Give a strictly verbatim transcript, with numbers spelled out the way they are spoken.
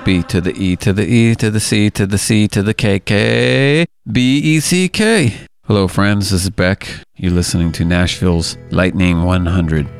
B to the E to the E to the C to the C to the K K B E C K. Hello, friends. This is Beck. You're listening to Nashville's Lightning one hundred.